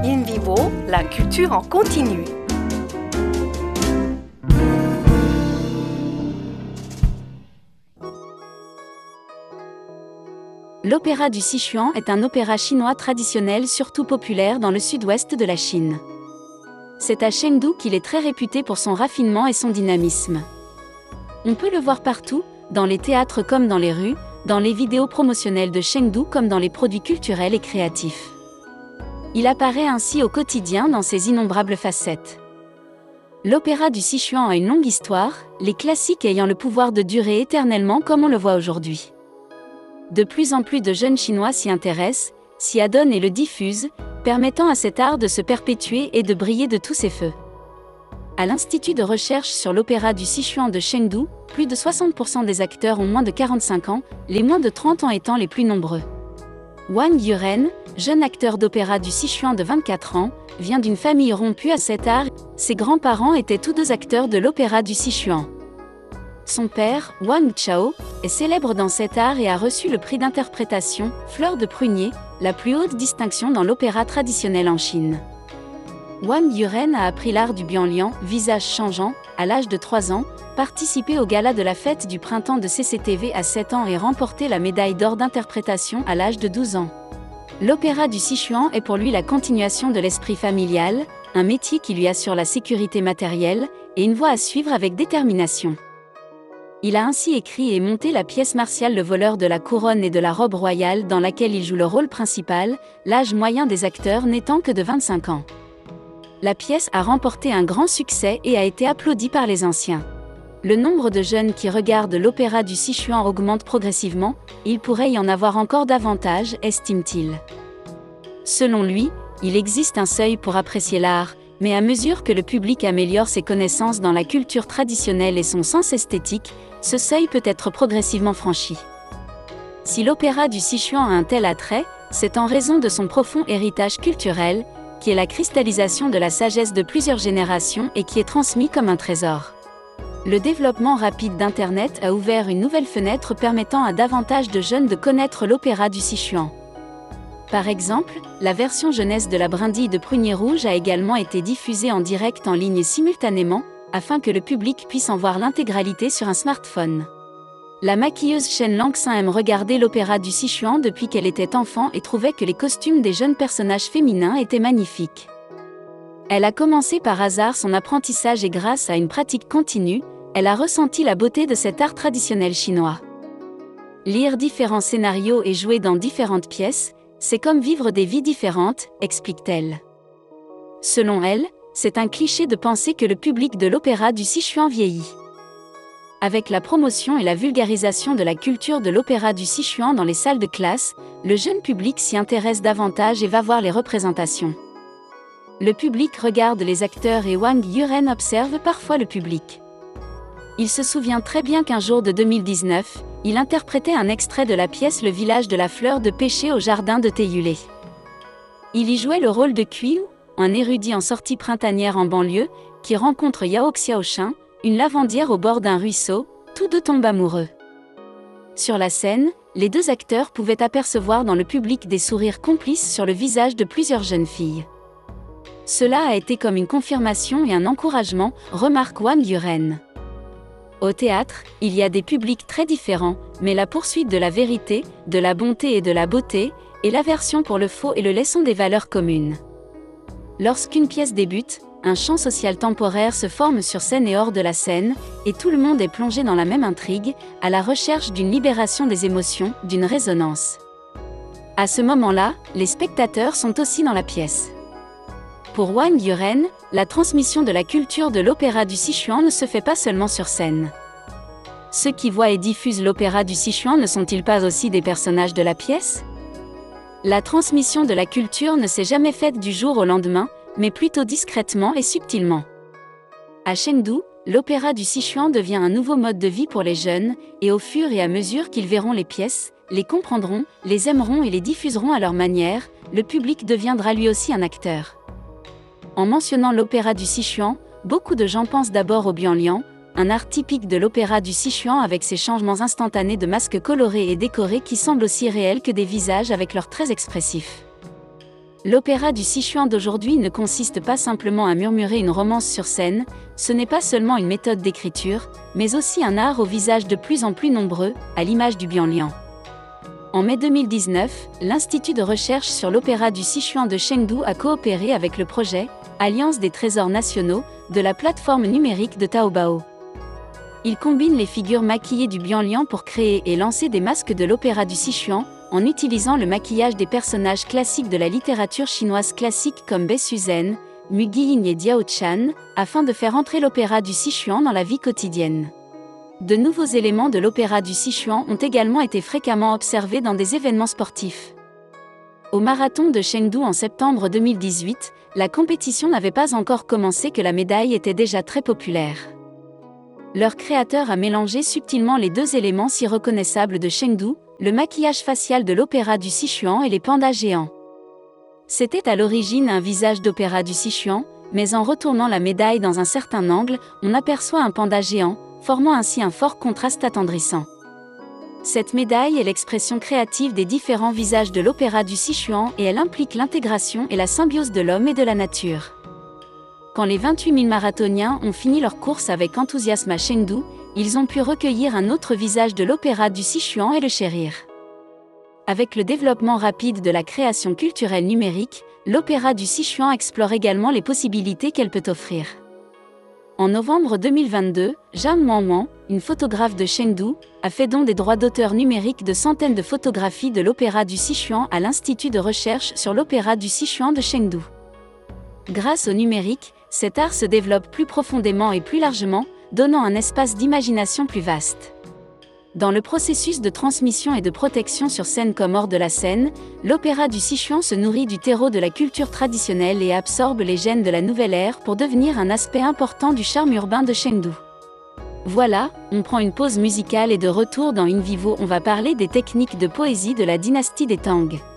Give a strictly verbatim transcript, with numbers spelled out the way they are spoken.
In vivo, la culture en continu. L'opéra du Sichuan est un opéra chinois traditionnel surtout populaire dans le sud-ouest de la Chine. C'est à Chengdu qu'il est très réputé pour son raffinement et son dynamisme. On peut le voir partout, dans les théâtres comme dans les rues, dans les vidéos promotionnelles de Chengdu comme dans les produits culturels et créatifs. Il apparaît ainsi au quotidien dans ses innombrables facettes. L'opéra du Sichuan a une longue histoire, les classiques ayant le pouvoir de durer éternellement comme on le voit aujourd'hui. De plus en plus de jeunes Chinois s'y intéressent, s'y adonnent et le diffusent, permettant à cet art de se perpétuer et de briller de tous ses feux. À l'Institut de recherche sur l'opéra du Sichuan de Chengdu, plus de soixante pour cent des acteurs ont moins de quarante-cinq ans, les moins de trente ans étant les plus nombreux. Wang Yuren, jeune acteur d'opéra du Sichuan de vingt-quatre ans, vient d'une famille rompue à cet art. Ses grands-parents étaient tous deux acteurs de l'opéra du Sichuan. Son père, Wang Chao, est célèbre dans cet art et a reçu le prix d'interprétation, Fleur de prunier, la plus haute distinction dans l'opéra traditionnel en Chine. Wang Yuren a appris l'art du bianlian, visage changeant, à l'âge de trois ans, participé au gala de la fête du printemps de C C T V à sept ans et remporté la médaille d'or d'interprétation à l'âge de douze ans. L'opéra du Sichuan est pour lui la continuation de l'esprit familial, un métier qui lui assure la sécurité matérielle, et une voie à suivre avec détermination. Il a ainsi écrit et monté la pièce martiale Le voleur de la couronne et de la robe royale dans laquelle il joue le rôle principal, l'âge moyen des acteurs n'étant que de vingt-cinq ans. La pièce a remporté un grand succès et a été applaudie par les anciens. Le nombre de jeunes qui regardent l'opéra du Sichuan augmente progressivement, il pourrait y en avoir encore davantage, estime-t-il. Selon lui, il existe un seuil pour apprécier l'art, mais à mesure que le public améliore ses connaissances dans la culture traditionnelle et son sens esthétique, ce seuil peut être progressivement franchi. Si l'opéra du Sichuan a un tel attrait, c'est en raison de son profond héritage culturel, qui est la cristallisation de la sagesse de plusieurs générations et qui est transmis comme un trésor. Le développement rapide d'Internet a ouvert une nouvelle fenêtre permettant à davantage de jeunes de connaître l'opéra du Sichuan. Par exemple, la version jeunesse de La Brindille de Prunier Rouge a également été diffusée en direct en ligne simultanément, afin que le public puisse en voir l'intégralité sur un smartphone. La maquilleuse Shen Langxin aime regarder l'opéra du Sichuan depuis qu'elle était enfant et trouvait que les costumes des jeunes personnages féminins étaient magnifiques. Elle a commencé par hasard son apprentissage et grâce à une pratique continue, elle a ressenti la beauté de cet art traditionnel chinois. Lire différents scénarios et jouer dans différentes pièces, c'est comme vivre des vies différentes, explique-t-elle. Selon elle, c'est un cliché de penser que le public de l'opéra du Sichuan vieillit. Avec la promotion et la vulgarisation de la culture de l'opéra du Sichuan dans les salles de classe, le jeune public s'y intéresse davantage et va voir les représentations. Le public regarde les acteurs et Wang Yuren observe parfois le public. Il se souvient très bien qu'un jour de deux mille dix-neuf, il interprétait un extrait de la pièce Le village de la fleur de pêcher au jardin de Taiyulé. Il y jouait le rôle de Kui, un érudit en sortie printanière en banlieue, qui rencontre Yao Xiaoshin, une lavandière au bord d'un ruisseau, tous deux tombent amoureux. Sur la scène, les deux acteurs pouvaient apercevoir dans le public des sourires complices sur le visage de plusieurs jeunes filles. Cela a été comme une confirmation et un encouragement, remarque Wang Yuren. Au théâtre, il y a des publics très différents, mais la poursuite de la vérité, de la bonté et de la beauté, et l'aversion pour le faux et le lait sont des valeurs communes. Lorsqu'une pièce débute, un champ social temporaire se forme sur scène et hors de la scène, et tout le monde est plongé dans la même intrigue, à la recherche d'une libération des émotions, d'une résonance. À ce moment-là, les spectateurs sont aussi dans la pièce. Pour Wang Yuren, la transmission de la culture de l'opéra du Sichuan ne se fait pas seulement sur scène. Ceux qui voient et diffusent l'opéra du Sichuan ne sont-ils pas aussi des personnages de la pièce ? La transmission de la culture ne s'est jamais faite du jour au lendemain, mais plutôt discrètement et subtilement. À Chengdu, l'opéra du Sichuan devient un nouveau mode de vie pour les jeunes, et au fur et à mesure qu'ils verront les pièces, les comprendront, les aimeront et les diffuseront à leur manière, le public deviendra lui aussi un acteur. En mentionnant l'opéra du Sichuan, beaucoup de gens pensent d'abord au bianlian, un art typique de l'opéra du Sichuan avec ses changements instantanés de masques colorés et décorés qui semblent aussi réels que des visages avec leurs traits expressifs. L'opéra du Sichuan d'aujourd'hui ne consiste pas simplement à murmurer une romance sur scène, ce n'est pas seulement une méthode d'écriture, mais aussi un art au visage de plus en plus nombreux, à l'image du bianlian. En mai deux mille dix-neuf, l'Institut de recherche sur l'opéra du Sichuan de Chengdu a coopéré avec le projet « Alliance des trésors nationaux » de la plateforme numérique de Taobao. Il combine les figures maquillées du bianlian pour créer et lancer des masques de l'opéra du Sichuan, en utilisant le maquillage des personnages classiques de la littérature chinoise classique comme Bai Suzhen, Mu Guiying et Diao Chan, afin de faire entrer l'opéra du Sichuan dans la vie quotidienne. De nouveaux éléments de l'opéra du Sichuan ont également été fréquemment observés dans des événements sportifs. Au marathon de Chengdu en septembre deux mille dix-huit, la compétition n'avait pas encore commencé que la médaille était déjà très populaire. Leur créateur a mélangé subtilement les deux éléments si reconnaissables de Chengdu, le maquillage facial de l'opéra du Sichuan et les pandas géants. C'était à l'origine un visage d'opéra du Sichuan, mais en retournant la médaille dans un certain angle, on aperçoit un panda géant, formant ainsi un fort contraste attendrissant. Cette médaille est l'expression créative des différents visages de l'opéra du Sichuan et elle implique l'intégration et la symbiose de l'homme et de la nature. Quand les vingt-huit mille marathoniens ont fini leur course avec enthousiasme à Chengdu, ils ont pu recueillir un autre visage de l'opéra du Sichuan et le chérir. Avec le développement rapide de la création culturelle numérique, l'opéra du Sichuan explore également les possibilités qu'elle peut offrir. En novembre deux mille vingt-deux, Zhang Wanwan, une photographe de Chengdu, a fait don des droits d'auteur numériques de centaines de photographies de l'opéra du Sichuan à l'Institut de recherche sur l'opéra du Sichuan de Chengdu. Grâce au numérique, cet art se développe plus profondément et plus largement, donnant un espace d'imagination plus vaste. Dans le processus de transmission et de protection sur scène comme hors de la scène, l'opéra du Sichuan se nourrit du terreau de la culture traditionnelle et absorbe les gènes de la nouvelle ère pour devenir un aspect important du charme urbain de Chengdu. Voilà, on prend une pause musicale et de retour dans In Vivo on va parler des techniques de poésie de la dynastie des Tang.